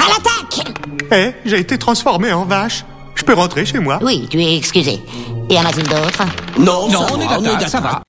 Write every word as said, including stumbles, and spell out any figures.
À l'attaque! Eh, j'ai été transformé en vache. Je peux rentrer chez moi? Oui, tu es excusé. Et en a-t-il d'autres? Non, Non, ça on est va, d'accord, ça va.